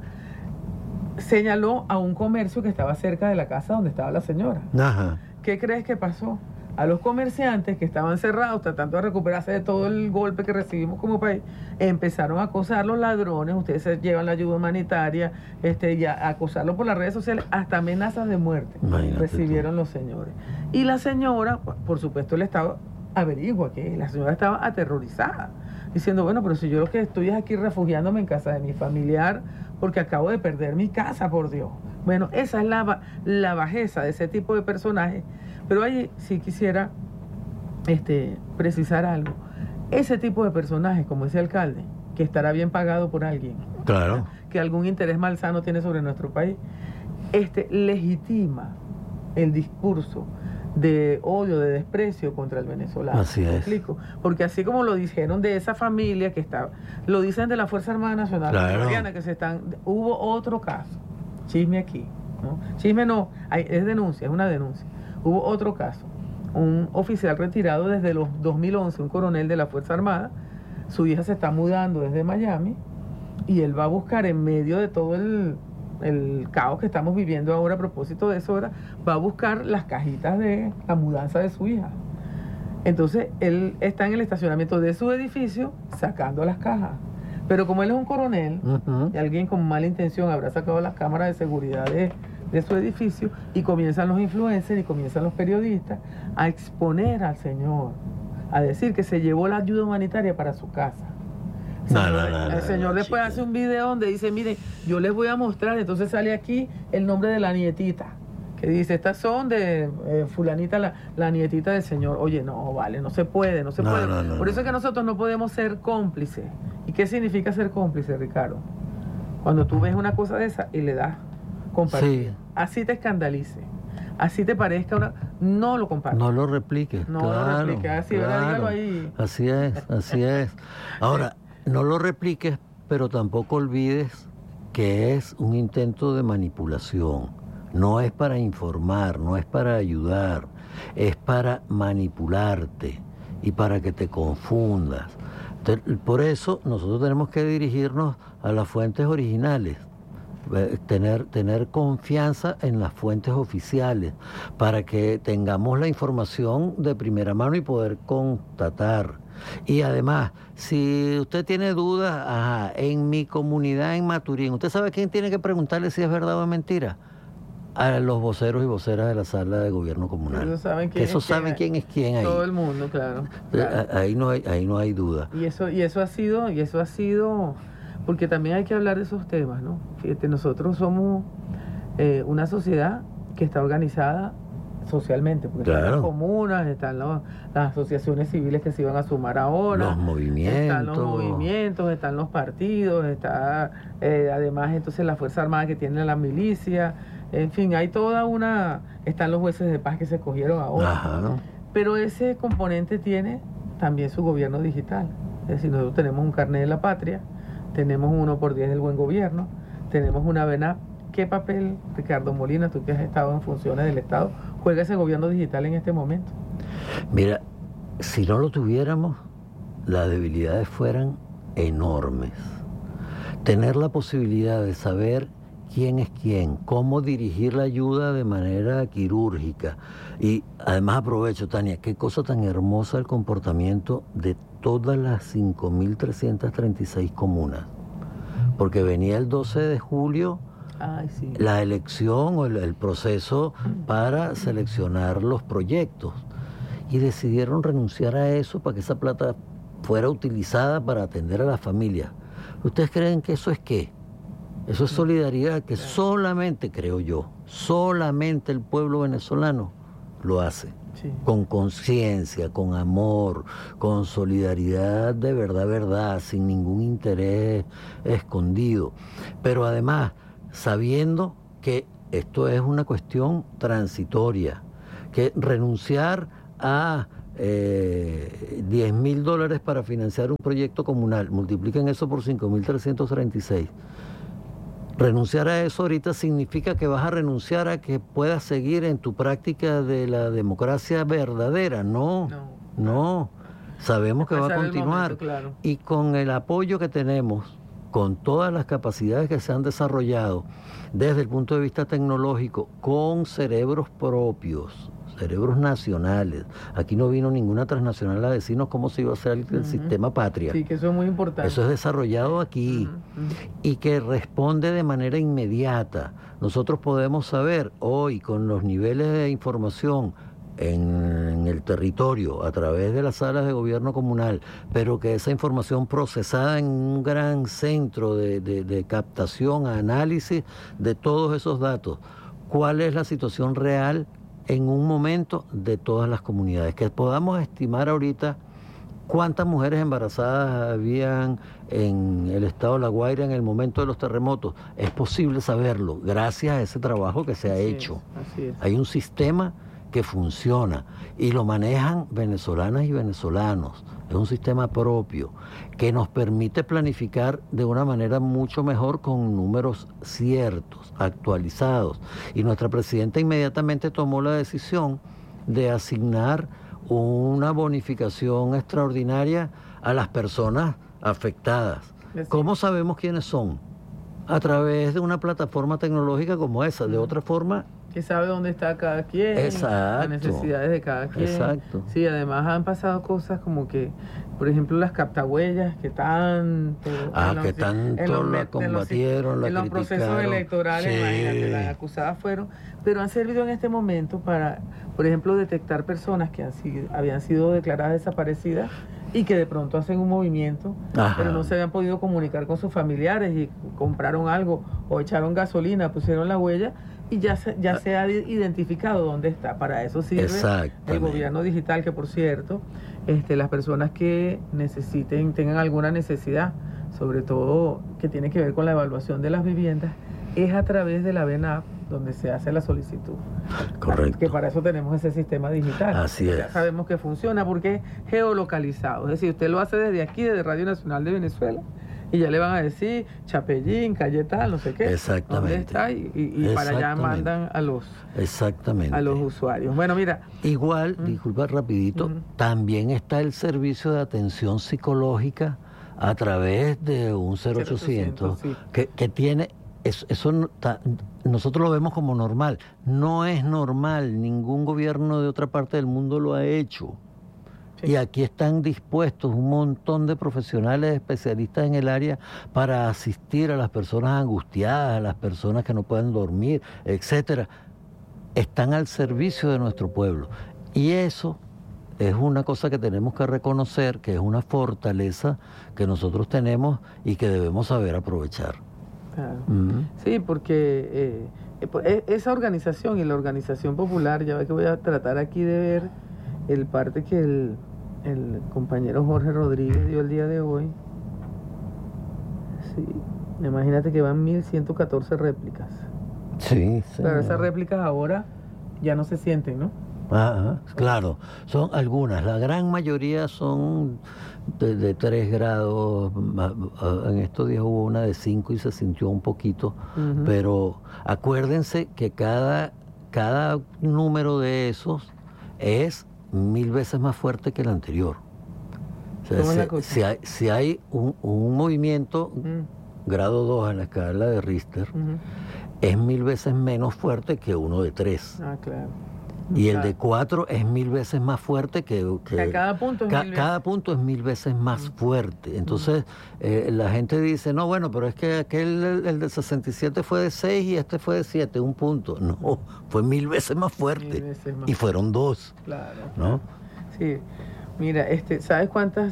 Señaló a un comercio que estaba cerca de la casa donde estaba la señora. Ajá. ¿Qué crees que pasó? A los comerciantes que estaban cerrados, tratando de recuperarse de todo el golpe que recibimos como país, empezaron a acosar los ladrones. Ustedes se llevan la ayuda humanitaria, y a acosarlo por las redes sociales, hasta amenazas de muerte. Imagínate recibieron tú. Los señores. Y la señora, por supuesto, el Estado averigua que la señora estaba aterrorizada, diciendo: bueno, pero si yo lo que estoy es aquí refugiándome en casa de mi familiar porque acabo de perder mi casa, por Dios. Bueno, esa es la bajeza de ese tipo de personajes. Pero ahí sí quisiera precisar algo. Ese tipo de personajes, como ese alcalde, que estará bien pagado por alguien, claro, que algún interés malsano tiene sobre nuestro país, legitima el discurso de odio, de desprecio contra el venezolano. Así es. ¿Me explico? Porque así como lo dijeron de esa familia que estaba, lo dicen de la Fuerza Armada Nacional Bolivariana, que hubo otro caso, chisme aquí, ¿no? Chisme no, es denuncia, es una denuncia. Hubo otro caso, un oficial retirado desde los 2011, un coronel de la Fuerza Armada, su hija se está mudando desde Miami y él va a buscar en medio de todo el caos que estamos viviendo ahora a propósito de eso, va a buscar las cajitas de la mudanza de su hija. Entonces él está en el estacionamiento de su edificio sacando las cajas. Pero como él es un coronel, y alguien con mala intención habrá sacado las cámaras de seguridad de su edificio, y comienzan los influencers y comienzan los periodistas a exponer al señor, a decir que se llevó la ayuda humanitaria para su casa. El señor después hace un video donde dice: miren, yo les voy a mostrar. Entonces sale aquí el nombre de la nietita, que dice: estas son de fulanita, la nietita del señor. Oye, no, vale, no se puede. Por eso es que nosotros no podemos ser cómplices. ¿Y qué significa ser cómplice, Ricardo? Cuando tú ves una cosa de esa y le das compartir, así te escandalice, así te parezca no lo compartas. No lo repliques. No lo repliques, así, ¿verdad? Dígalo ahí. Así es. Ahora, no lo repliques, pero tampoco olvides que es un intento de manipulación. No es para informar, no es para ayudar, es para manipularte y para que te confundas. Por eso nosotros tenemos que dirigirnos a las fuentes originales, tener confianza en las fuentes oficiales para que tengamos la información de primera mano y poder constatar. Y además, si usted tiene dudas, en mi comunidad en Maturín, ¿usted sabe quién tiene que preguntarle si es verdad o mentira? A los voceros y voceras de la sala de gobierno comunal. Eso saben quién es quién ahí. Todo el mundo, claro. Ahí no hay duda. Y eso ha sido, porque también hay que hablar de esos temas, ¿no? Fíjate, nosotros somos una sociedad que está organizada socialmente, porque están las comunas, están las asociaciones civiles que se iban a sumar ahora, están los movimientos, están los partidos, está además entonces la Fuerza Armada que tiene la milicia, en fin, hay están los jueces de paz que se escogieron ahora. Ajá, ¿no? Pero ese componente tiene también su gobierno digital, es decir, nosotros tenemos un carnet de la patria, tenemos un 1x10 del buen gobierno, tenemos una VENAP. ¿Qué papel, Ricardo Molina, tú que has estado en funciones del Estado, juega ese gobierno digital en este momento? Mira, si no lo tuviéramos, las debilidades fueran enormes. Tener la posibilidad de saber quién es quién, cómo dirigir la ayuda de manera quirúrgica. Y además aprovecho, Tania, qué cosa tan hermosa el comportamiento de todas las 5.336 comunas, porque venía el 12 de julio la elección o el proceso para seleccionar los proyectos, y decidieron renunciar a eso para que esa plata fuera utilizada para atender a las familias. ¿Ustedes creen que eso es qué? Eso es solidaridad, que solamente, creo yo, solamente el pueblo venezolano lo hace. Sí. Con conciencia, con amor, con solidaridad de verdad, sin ningún interés escondido. Pero además, sabiendo que esto es una cuestión transitoria, que renunciar a $10.000 para financiar un proyecto comunal, multipliquen eso por 5.336. Renunciar a eso ahorita significa que vas a renunciar a que puedas seguir en tu práctica de la democracia verdadera. No. Sabemos que va a continuar. Momento, claro. Y con el apoyo que tenemos, con todas las capacidades que se han desarrollado desde el punto de vista tecnológico, con cerebros propios, cerebros nacionales. Aquí no vino ninguna transnacional a decirnos cómo se iba a hacer el sistema patria. Sí, que eso es muy importante. Eso es desarrollado aquí y que responde de manera inmediata. Nosotros podemos saber hoy, con los niveles de información en el territorio, a través de las salas de gobierno comunal, pero que esa información procesada en un gran centro de captación, análisis de todos esos datos, cuál es la situación real en un momento de todas las comunidades, que podamos estimar ahorita cuántas mujeres embarazadas habían en el estado de La Guaira en el momento de los terremotos. Es posible saberlo gracias a ese trabajo que se ha hecho. Así es. Hay un sistema que funciona y lo manejan venezolanas y venezolanos. Es un sistema propio que nos permite planificar de una manera mucho mejor, con números ciertos, actualizados. Y nuestra presidenta inmediatamente tomó la decisión de asignar una bonificación extraordinaria a las personas afectadas. ¿Cómo sabemos quiénes son? A través de una plataforma tecnológica como esa. De otra forma, que sabe dónde está cada quien, exacto, las necesidades de cada quien. Exacto. Sí, además han pasado cosas como que, por ejemplo, las captahuellas que tanto la combatieron, la criticaron. En los procesos electorales, sí. Imagínate, las acusadas fueron, pero han servido en este momento para, por ejemplo, detectar personas que habían sido declaradas desaparecidas y que de pronto hacen un movimiento, pero no se habían podido comunicar con sus familiares y compraron algo o echaron gasolina, pusieron la huella y ya se ha identificado dónde está. Para eso sirve el gobierno digital, que por cierto, las personas que tengan alguna necesidad, sobre todo que tiene que ver con la evaluación de las viviendas, es a través de la VENAP donde se hace la solicitud. Correcto. Que para eso tenemos ese sistema digital. Así es. Ya sabemos que funciona porque es geolocalizado. Es decir, usted lo hace desde aquí, desde Radio Nacional de Venezuela, y ya le van a decir Chapellín, calle tal, no sé qué. Exactamente. ¿Dónde está? Y para allá mandan a los usuarios. Bueno, mira. Igual, disculpa rapidito, también está el servicio de atención psicológica a través de un 0800 sí. que tiene... Eso nosotros lo vemos como normal. No es normal, ningún gobierno de otra parte del mundo lo ha hecho. Sí. Y aquí están dispuestos un montón de profesionales especialistas en el área para asistir a las personas angustiadas, a las personas que no pueden dormir, etcétera. Están al servicio de nuestro pueblo. Y eso es una cosa que tenemos que reconocer, que es una fortaleza que nosotros tenemos y que debemos saber aprovechar. Claro. Sí, porque esa organización y la organización popular, ya ve que voy a tratar aquí de ver el parte que el compañero Jorge Rodríguez dio el día de hoy. Sí, imagínate que van 1.114 réplicas. Sí, sí. Claro, esas réplicas ahora ya no se sienten, ¿no? Claro, son algunas, la gran mayoría son de 3 grados, en estos días hubo una de 5 y se sintió un poquito, pero acuérdense que cada número de esos es 1000 veces más fuerte que el anterior. O sea, si hay un movimiento grado 2 en la escala de Richter, es 1000 veces menos fuerte que uno de 3. Claro. Y el de 4 es 1000 veces más fuerte que cada punto es 1000 veces. Cada punto es 1000 veces más fuerte. Entonces, la gente dice, no, bueno, pero es que el de 67 fue de 6 y este fue de 7, un punto. No, fue 1000 veces más fuerte. 1000 veces más y fueron 2. Claro. ¿No? Sí. Mira, ¿sabes cuántas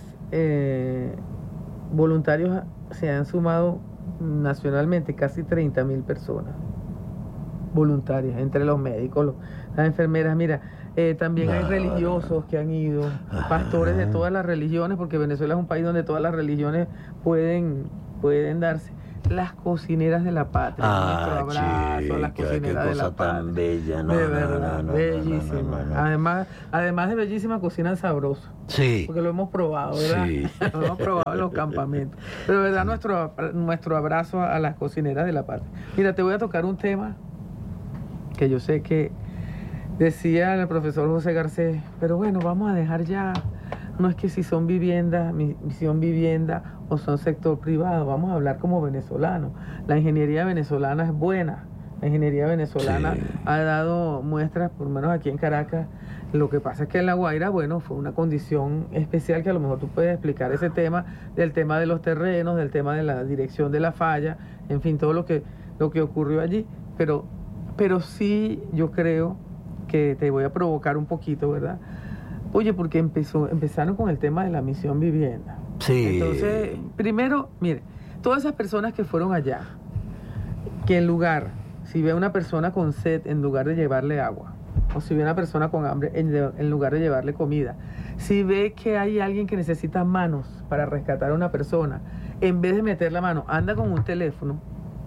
voluntarios se han sumado nacionalmente? Casi 30.000 personas voluntarias, entre los médicos, las enfermeras. Mira, también hay religiosos que han ido, pastores de todas las religiones, porque Venezuela es un país donde todas las religiones pueden darse. Las cocineras de la patria, nuestro abrazo, las cocineras de la patria. Tan bella, de verdad, bellísima. Además de bellísima, cocinan sabroso. Sí. Porque lo hemos probado, ¿verdad? Sí. Lo hemos probado en los campamentos. Pero de verdad, nuestro abrazo a las cocineras de la patria. Mira, te voy a tocar un tema que yo sé que decía el profesor José Garcés, pero bueno, vamos a dejar ya, no es que si son viviendas, misión vivienda o son sector privado, vamos a hablar como venezolanos. La ingeniería venezolana es buena, la ingeniería venezolana ha dado muestras, por lo menos aquí en Caracas. Lo que pasa es que en La Guaira, bueno, fue una condición especial que a lo mejor tú puedes explicar ese tema, del tema de los terrenos, del tema de la dirección de la falla, en fin, todo lo que ocurrió allí, pero sí yo creo que te voy a provocar un poquito, ¿verdad? Oye, porque empezaron con el tema de la misión vivienda. Sí. Entonces, primero, mire, todas esas personas que fueron allá, que si ve a una persona con sed, en lugar de llevarle agua, o si ve a una persona con hambre, en lugar de llevarle comida, si ve que hay alguien que necesita manos para rescatar a una persona, en vez de meter la mano, anda con un teléfono,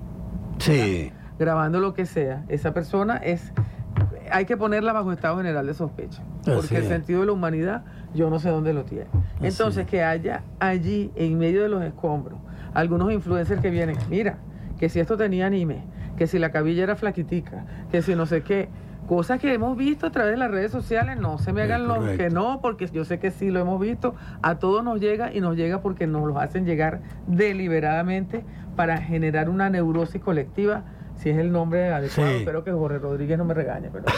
sí, grabando lo que sea, esa persona hay que ponerla bajo estado general de sospecha, porque el sentido de la humanidad yo no sé dónde lo tiene. Entonces, que haya allí en medio de los escombros algunos influencers que vienen, mira, que si esto tenía anime, que si la cabilla era flaquitica, que si no sé qué, cosas que hemos visto a través de las redes sociales, no se me hagan los que no, porque yo sé que sí lo hemos visto, a todos nos llega, y nos llega porque nos lo hacen llegar deliberadamente para generar una neurosis colectiva. Si es el nombre adecuado, espero que Jorge Rodríguez no me regañe, pero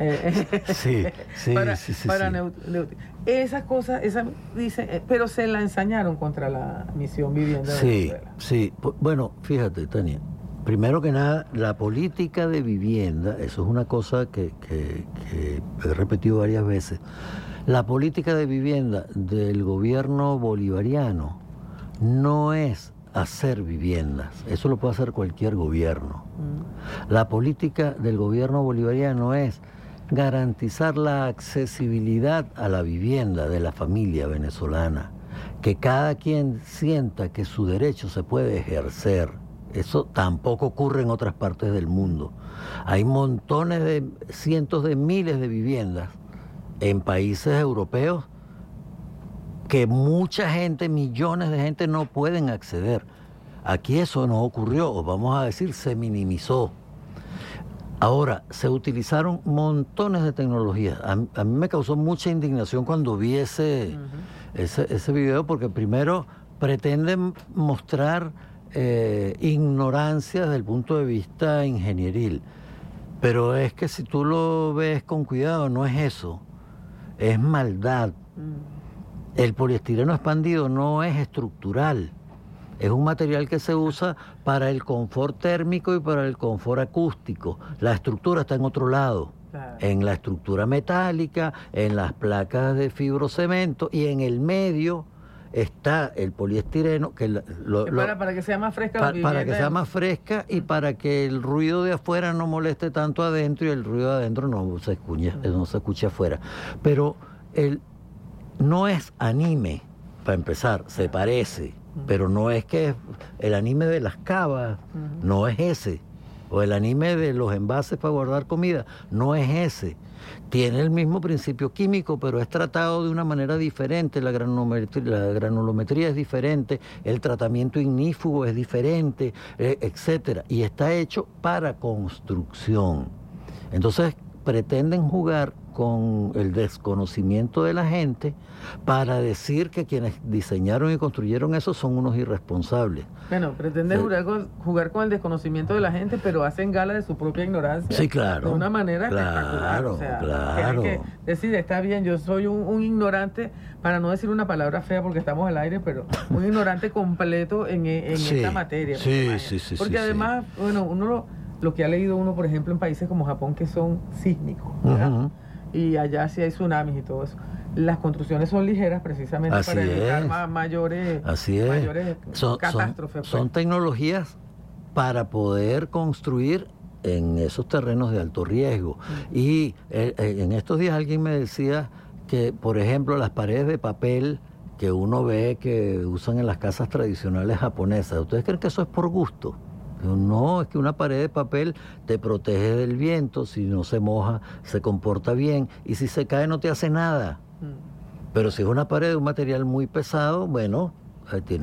esas cosas, pero se la ensañaron contra la misión vivienda de Venezuela. Sí, bueno, fíjate, Tania, primero que nada, la política de vivienda, eso es una cosa que he repetido varias veces, la política de vivienda del gobierno bolivariano no es hacer viviendas, eso lo puede hacer cualquier gobierno. La política del gobierno bolivariano es garantizar la accesibilidad a la vivienda de la familia venezolana, que cada quien sienta que su derecho se puede ejercer. Eso tampoco ocurre en otras partes del mundo. Hay cientos de miles de viviendas en países europeos que mucha gente, millones de gente no pueden acceder. Aquí eso no ocurrió, o vamos a decir, se minimizó. Ahora, se utilizaron montones de tecnologías. A mí me causó mucha indignación cuando vi ese video, porque primero pretenden mostrar ignorancia desde el punto de vista ingenieril. Pero es que si tú lo ves con cuidado, no es eso, es maldad. El poliestireno expandido no es estructural, es un material que se usa para el confort térmico y para el confort acústico. La estructura está en otro lado, en la estructura metálica, en las placas de fibrocemento, y en el medio está el poliestireno, para que sea más fresca para que sea más fresca y para que el ruido de afuera no moleste tanto adentro y el ruido de adentro no se escuche afuera. Pero no es anime, para empezar, se parece, pero no es que el anime de las cavas, no es ese, o el anime de los envases para guardar comida, no es ese. Tiene el mismo principio químico, pero es tratado de una manera diferente, la granulometría es diferente, el tratamiento ignífugo es diferente, etcétera, y está hecho para construcción. Entonces pretenden jugar con el desconocimiento de la gente para decir que quienes diseñaron y construyeron eso son unos irresponsables. Bueno, pretenden jugar con el desconocimiento de la gente, pero hacen gala de su propia ignorancia. Sí, claro. De una manera espectacular. O sea, claro. tienen que decir, está bien, yo soy un ignorante, para no decir una palabra fea porque estamos al aire, pero un ignorante completo en esta materia. Sí. Porque además, bueno, uno lo que ha leído uno, por ejemplo, en países como Japón, que son sísmicos, ¿verdad? Uh-huh. Y allá sí hay tsunamis y todo eso. Las construcciones son ligeras precisamente para evitar mayores catástrofes. Son tecnologías para poder construir en esos terrenos de alto riesgo. Y en estos días alguien me decía que, por ejemplo, las paredes de papel que uno ve que usan en las casas tradicionales japonesas, ¿ustedes creen que eso es por gusto? No, es que una pared de papel te protege del viento, si no se moja, se comporta bien, y si se cae no te hace nada. Pero si es una pared de un material muy pesado, bueno, tiene